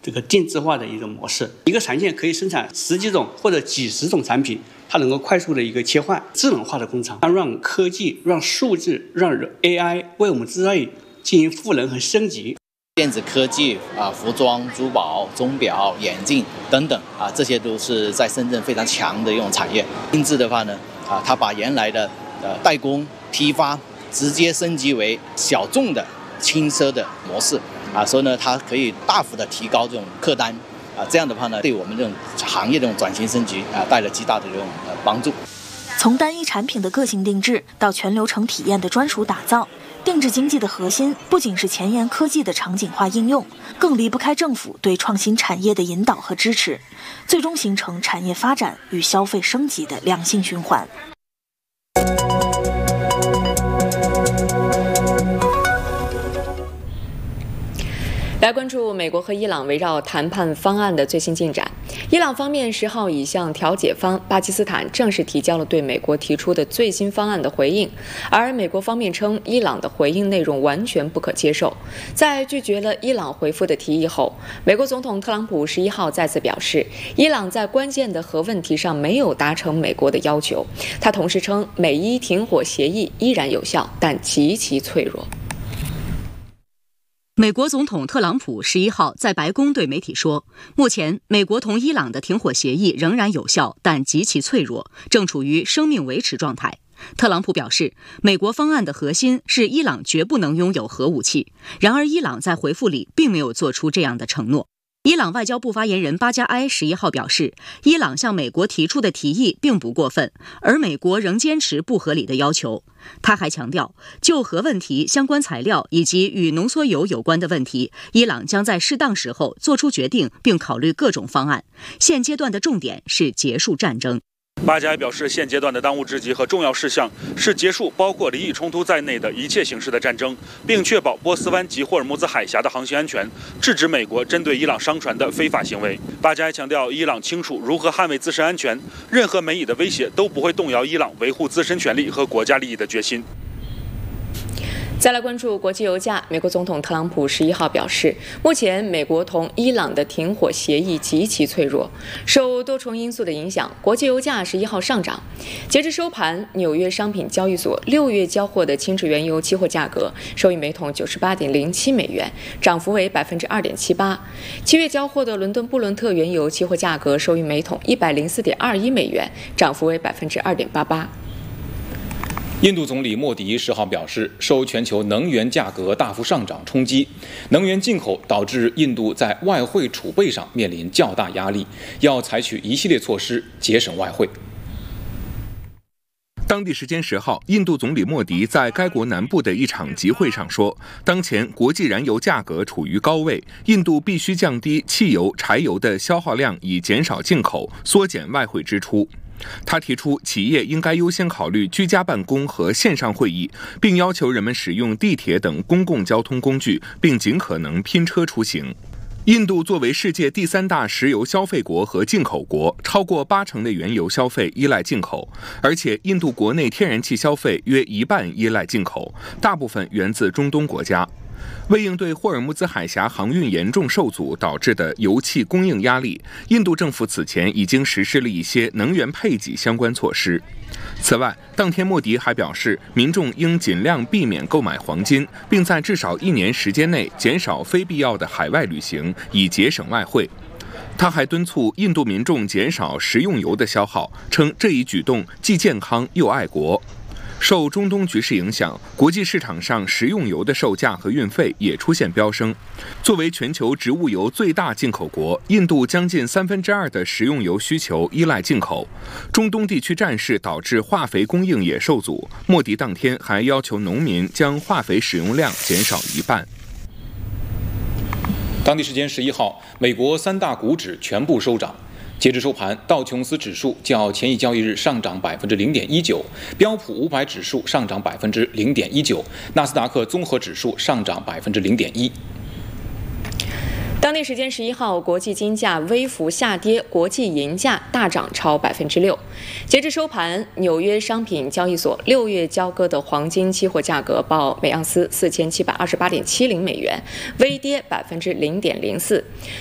这个定制化的一个模式，一个产线可以生产10几种或者几十种产品，它能够快速的一个切换。智能化的工厂，让科技、让数字、让 AI 为我们制造业进行赋能和升级。 电子科技服装、珠宝、钟表、眼镜等等这些都是在深圳非常强的一种产业。定制的话呢，它把原来的代工批发直接升级为小众的轻奢的模式所以呢，它可以大幅的提高这种客单这样的话呢，对我们这种行业这种转型升级带来极大的这种帮助。 从单一产品的个性定制到全流程体验的专属打造，定制经济的核心不仅是前沿科技的场景化应用，更离不开政府对创新产业的引导和支持，最终形成产业发展与消费升级的良性循环。 来关注美国和伊朗围绕谈判方案的最新进展。伊朗方面10号已向调解方巴基斯坦正式提交了对美国提出的最新方案的回应，而美国方面称伊朗的回应内容完全不可接受。在拒绝了伊朗回复的提议后，美国总统特朗普11号再次表示，伊朗在关键的核问题上没有达成美国的要求。他同时称，美伊停火协议依然有效，但极其脆弱。 美国总统特朗普11号在白宫对媒体说，目前美国同伊朗的停火协议仍然有效，但极其脆弱，正处于生命维持状态。特朗普表示，美国方案的核心是伊朗绝不能拥有核武器，然而伊朗在回复里并没有做出这样的承诺。伊朗外交部发言人巴加埃11号表示，伊朗向美国提出的提议并不过分，而美国仍坚持不合理的要求。他还强调，就核问题、相关材料以及与浓缩铀有关的问题，伊朗将在适当时候做出决定，并考虑各种方案。现阶段的重点是结束战争。 巴加埃表示，现阶段的当务之急和重要事项是结束包括离异冲突在内的一切形式的战争，并确保波斯湾及霍尔木兹海峡的航行安全，制止美国针对伊朗商船的非法行为。巴加埃强调，伊朗清楚如何捍卫自身安全，任何美以的威胁都不会动摇伊朗维护自身权利和国家利益的决心。 再来关注国际油价，美国总统特朗普11号表示，目前美国同伊朗的停火协议极其脆弱，受多重因素的影响，国际油价11号上涨。截至收盘，纽约商品交易所6月交货的轻质原油期货价格收于每桶98.07美元，涨幅为 2.78%。7月交货的伦敦布伦特原油期货价格收于每桶104.21美元，涨幅为 2.88%。 印度总理莫迪10号表示，受全球能源价格大幅上涨冲击，能源进口导致印度在外汇储备上面临较大压力，要采取一系列措施节省外汇。 当地时间10号，印度总理莫迪在该国南部的一场集会上说，当前国际燃油价格处于高位，印度必须降低汽油、柴油的消耗量，以减少进口，缩减外汇支出。他提出，企业应该优先考虑居家办公和线上会议，并要求人们使用地铁等公共交通工具，并尽可能拼车出行。印度作为世界第3大石油消费国和进口国，超过80%的原油消费依赖进口，而且印度国内天然气消费约一半依赖进口，大部分源自中东国家。为应对霍尔木兹海峡航运严重受阻导致的油气供应压力，印度政府此前已经实施了一些能源配给相关措施。此外，当天莫迪还表示，民众应尽量避免购买黄金，并在至少1年时间内减少非必要的海外旅行，以节省外汇。他还敦促印度民众减少食用油的消耗，称这一举动既健康又爱国。受中东局势影响，国际市场上食用油的售价和运费也出现飙升。作为全球植物油最大进口国，印度将近2/3的食用油需求依赖进口。中东地区战事导致化肥供应也受阻。莫迪当天还要求农民将化肥使用量减少1半。 当地时间11号，美国3大股指全部收涨。截至收盘，道琼斯指数较前一交易日上涨 0.19%， 标普500指数上涨 0.19%， 纳斯达克综合指数上涨 0.1%。 当地时间11号，国际金价微幅下跌，国际银价大涨超 6%。截至收盘，纽约商品交易所6月交割的黄金期货价格报每盎司4728.70美元，微跌 0.04%。